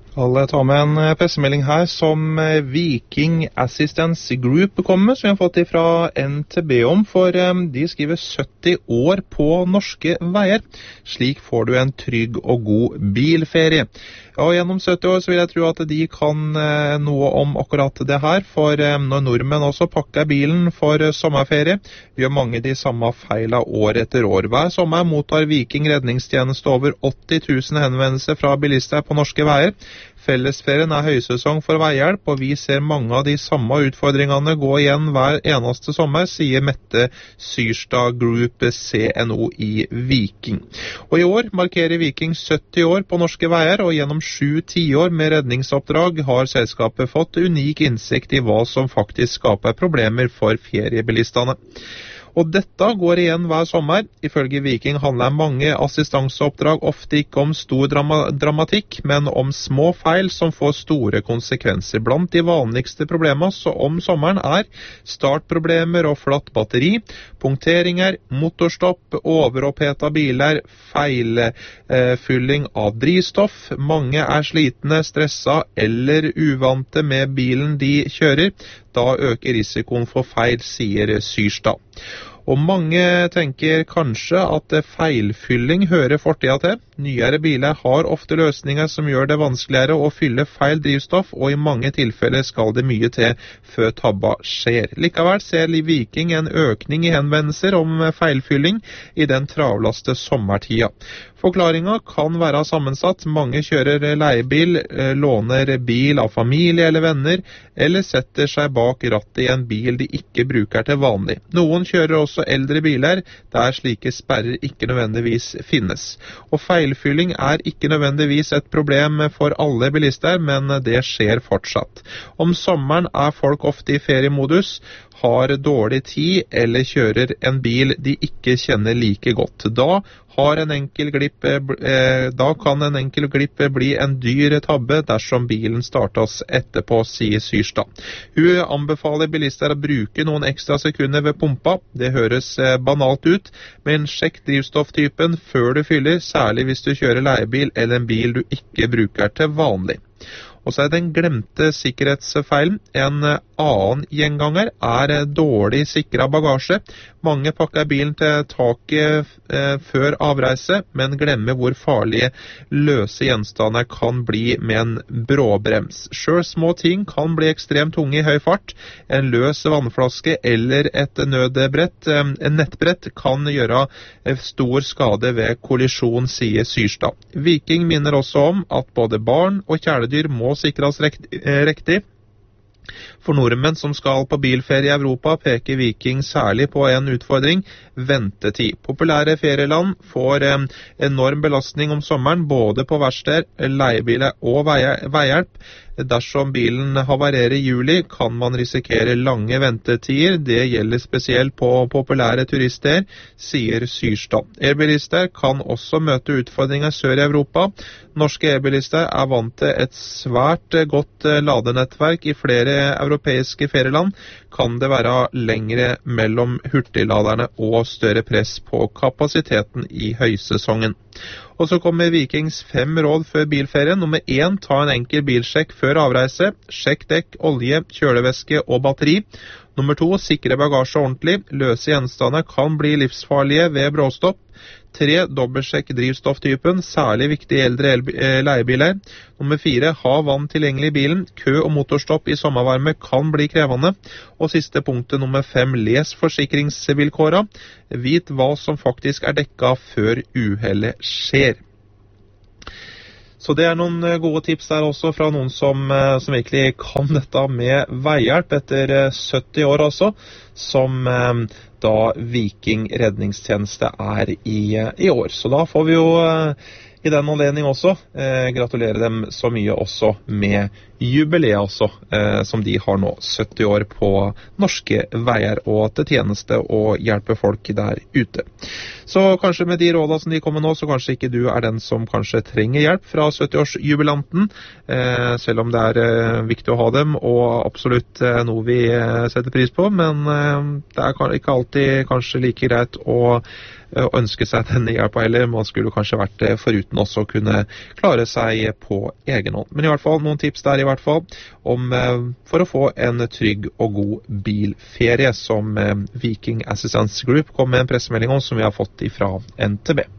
Alle tar med en pressemelding her som Viking Assistance Group kommer med, som vi har fått fra NTB om, for de skriver 70 år på norske veier. Slik får du en trygg og god bilferie. Og gjennom 70 år så vil jeg tro at de kan noe om akkurat det her, for når nordmenn også pakker bilen for sommerferie, gjør mange de samme feilene år etter år. Hver sommer mottar Viking redningstjeneste over 80 000 henvendelser fra bilister på norske veier. Fellesferien høysesong for veihjelp, og vi ser mange av de samme utfordringene gå igjen hver eneste sommer, sier Mette Syrstad Group CNO i Viking. Og i år markerer Viking 70 år på norske veier, og gjennom 7 tiår med redningsoppdrag har selskapet fått unik innsikt i hva som faktisk skaper problemer for feriebilistene. Og dette går igjen hver sommer. Ifølge Viking handler mange assistanseoppdrag ofte ikke om stor dramatikk, men om små feil som får store konsekvenser. Blant de vanligste problemene om sommeren startproblemer og flatt batteri, punkteringer, motorstopp, overoppheta biler, feilfylling av drivstoff. Mange slitne, stressa eller uvante med bilen de kjører. Da øker risikoen for feil, sier Syrstad. Og mange tenker kanskje at feilfylling hører fortida til. Nyere biler har ofte løsninger som gjør det vanskeligere å fylle feil drivstoff, og i mange tilfeller skal det mye til før tabba skjer. Likevel ser Viking en økning i henvendelser om feilfylling i den travleste sommertida. Forklaringen kan være sammensatt. Mange kjører leiebil, låner bil av familie eller venner, eller setter seg bak rattet i en bil de ikke bruker til vanlig. Noen kjører også eldre biler, der slike sperrer ikke nødvendigvis finnes. Og feilfylling ikke nødvendigvis et problem for alle bilister, men det skjer fortsatt. Om sommeren folk ofte i feriemodus, har dårlig tid eller kjører en bil de ikke kjenner like godt. Da kan en enkel glipp bli en dyr tabbe dersom bilen startes etterpå, sier Syrstad. Hun anbefaler bilister å bruke noen ekstra sekunder ved pumpa. Det høres banalt ut, men sjekk drivstofftypen før du fyller, særlig hvis du kjører leiebil eller en bil du ikke bruker til vanlig. Og så den glemte sikkerhetsfeilen. En annen gjenganger dårlig sikret bagasje. Mange pakker bilen til taket før avreise, men glemmer hvor farlige løse gjenstander kan bli med en bråbrems. Selv små ting kan bli ekstremt tunge i høy fart. En løs vannflaske eller et nødbrett, en nettbrett, kan gjøre stor skade ved kollisjon, sier Syrstad. Viking minner også om at både barn og kjæledyr må sikres riktig. For nordmenn som skal på bilferie i Europa peker Viking særlig på en utfordring: ventetid. Populære ferieland får enorm belastning om sommeren, både på verksteder, leiebiler og veihjelp. Dersom bilen havarerer i juli, kan man risikere lange ventetider. Det gjelder spesielt på populære turiststeder, sier Syrstad. Elbilister kan også møte utfordringer sør i Europa. Norske elbilister vant til et svært godt ladenettverk i flere europeiske ferieland. Kan det være lengre mellom hurtigladerne og større press på kapasiteten i høysesongen. Og så kommer Vikings 5 råd før bilferien. Nummer 1, ta en enkel bilsjekk før avreise. Sjekk dekk, olje, kjølevæske og batteri. Nummer 2, sikre bagasje ordentlig. Løse gjenstander kan bli livsfarlige ved bråstopp. 3, dobbeltsjekk drivstofftypen, særlig viktig i eldre leiebiler. Nummer 4, ha vann tilgjengelig i bilen. Kø og motorstopp i sommervarme kan bli krevende. Og siste punktet, nummer 5, les forsikringsvilkårene. Vit hva som faktisk dekket før uhellet skjer. Så det noen gode tips der også fra noen som virkelig kan dette med veihjelp etter 70 år også, som da Viking redningstjeneste i år. Så da får vi jo i den anledning også gratulere dem så mye også med jubileet også, som de har nå 70 år på norske veier og til tjeneste og hjelpe folk der ute. Så kanskje med de rådene som de kommer nå, så kanskje ikke du den som kanskje trenger hjelp fra 70-årsjubilanten, selv om det viktig å ha dem og absolutt noe vi setter pris på, men det ikke alltid kanskje like greit å ønske seg denne hjelpa heller. Man skulle kanskje vært foruten også å kunne klare seg på egen hånd. Men i hvert fall noen tips der i hvert fall for å få en trygg og god bilferie som Viking Assistance Group kom med en pressemelding om som vi har fått ifra NTB.